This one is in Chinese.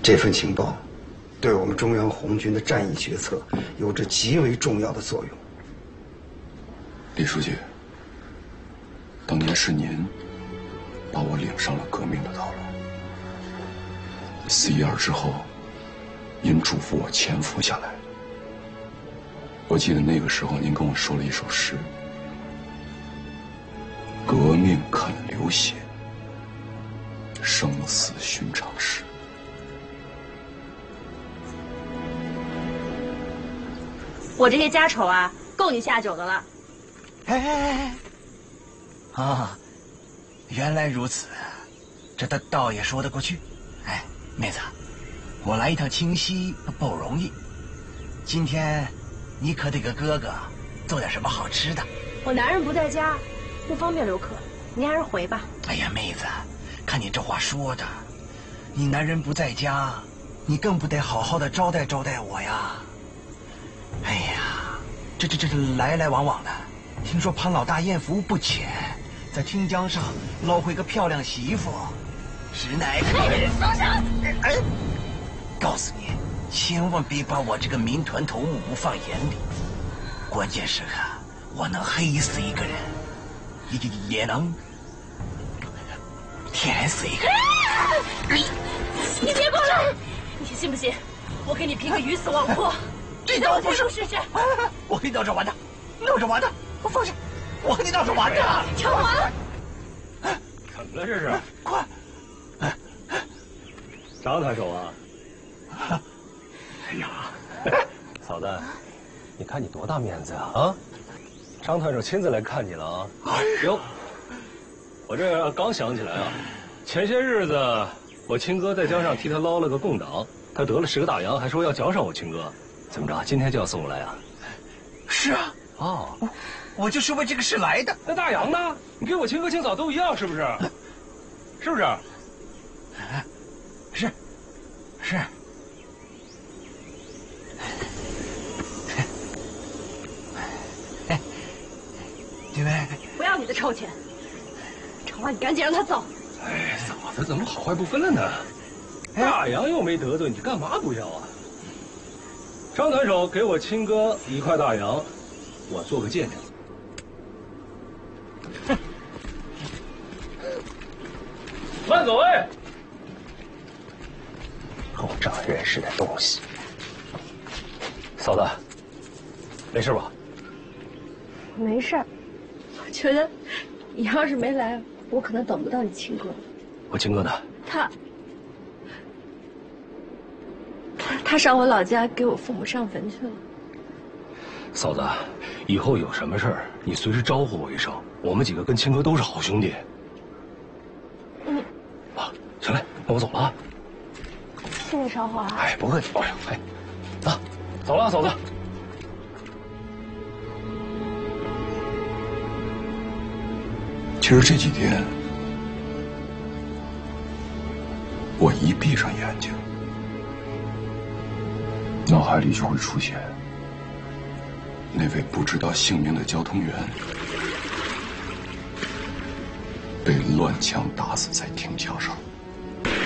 这份情报对我们中央红军的战役决策有着极为重要的作用。 李书记，当年是您把我领上了革命的道路。4.12之后，您嘱咐我潜伏下来。我记得那个时候，您跟我说了一首诗：“革命肯流血，生死寻常事。” 我这些家丑啊，够你下酒的了。 哎，啊，原来如此，这倒也说得过去。哎，妹子，我来一趟清溪不容易，今天你可得给哥哥做点什么好吃的。 我男人不在家，不方便留客，你还是回吧。 哎呀，妹子，看你这话说的，你男人不在家，你更不得好好的招待招待我呀。哎呀，这来来往往的，听说潘老大艳福不浅，在汀江上捞回个漂亮媳妇，实乃可人。 松手！ 哎，告诉你，千万别把我这个民团头目不放眼里，关键时刻我能黑死一个人，也能甜死一个人。 你别过来！你信不信我给你拼个鱼死网破？ 你倒不是试试！ 我跟你闹着玩的，闹着玩的，我放下！我和你闹着玩的。 听完。 怎么了这是？ 快！ 张团手啊！哎呀，嫂子，你看你多大面子啊！啊，张团手亲自来看你了啊！哟，我这刚想起来啊，前些日子我亲哥在江上替他捞了个共党，他得了10个大洋，还说要奖赏我亲哥。怎么着？今天就要送过来啊？ 是啊。 哦， 我就是为这个事来的。 那大洋呢？你给我亲哥亲嫂都一样，是不是？是不是？ 是。姐妹， 不要你的臭钱，长华，你赶紧让他走。 哎，嫂子怎么好坏不分了呢？大洋又没得罪你，干嘛不要啊？张团手给我亲哥1块大洋，我做个见证。慢走哎！不长人识的东西。嫂子，没事吧？ 没事儿，我觉得你要是没来，我可能等不到你亲哥。 我亲哥呢？ 他上我老家给我父母上坟去了。 嫂子，以后有什么事儿，你随时招呼我一声。我们几个跟亲哥都是好兄弟。 嗯。 啊，行嘞，那我走了啊。 谢谢少华。 哎，不客气。哎呀，哎，啊，走了，嫂子。 其实这几天，我一闭上眼睛，脑海里就会出现那位不知道姓名的交通员被乱枪打死在汀江上。